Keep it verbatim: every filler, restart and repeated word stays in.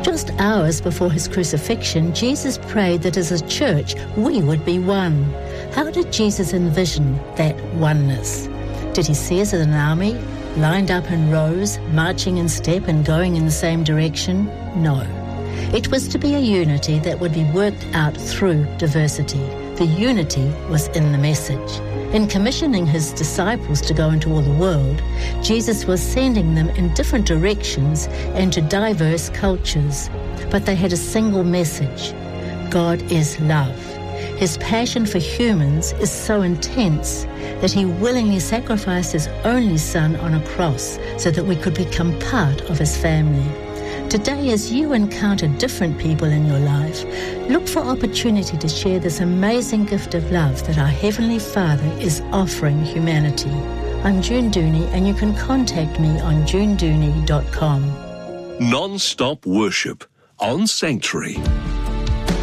Just hours before his crucifixion, Jesus prayed that as a church we would be one. How did Jesus envision that oneness? Did he see us as an army, lined up in rows, marching in step and going in the same direction? No. It was to be a unity that would be worked out through diversity. The unity was in the message. In commissioning his disciples to go into all the world, Jesus was sending them in different directions and to diverse cultures. But they had a single message: God is love. His passion for humans is so intense that he willingly sacrificed his only son on a cross so that we could become part of his family. Today, as you encounter different people in your life, look for opportunity to share this amazing gift of love that our Heavenly Father is offering humanity. I'm June Dooney, and you can contact me on june dooney dot com. Non-stop worship on Sanctuary.